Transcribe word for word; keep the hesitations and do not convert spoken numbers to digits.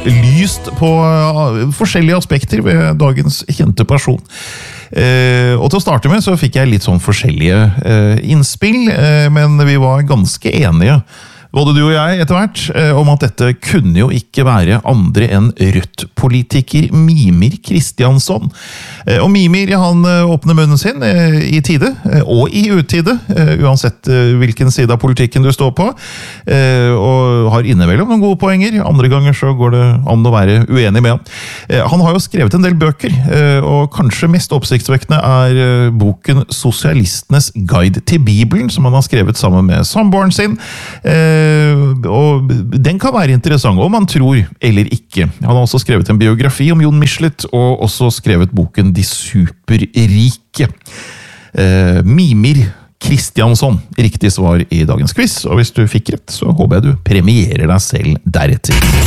lyst på forskjellige aspekter ved dagens kjente person. Uh, og til å starte med så fikk jeg litt sånn forskjellige uh, innspill, uh, men vi var ganske enige, både du og jeg etter hvert, uh, om at dette kunne jo ikke være andre enn Rødt-politiker Mímir Kristjánsson. Uh, og Mímir, han uh, åpner munnen sin uh, i tide, uh, og i utide, uh, uansett uh, hvilken side av politikken du står på, uh, og har innimellom noen gode poenger. Andre ganger så går det an å være uenig med han. Uh, han har jo skrevet en del bøker, uh, og kanskje mest oppsiktsvekkende er uh, boken Sosialistenes guide til Bibelen, som han har skrevet sammen med samboeren sin. Uh, og den kan være interessant, om man tror eller ikke. Han har også skrevet en biografi om Jon Michelet, og også skrevet boken De superrike. Uh, Mímir Kristjánsson, riktig svar i dagens quiz, og hvis du fikk rett, så håper jeg du premierer deg selv deretter.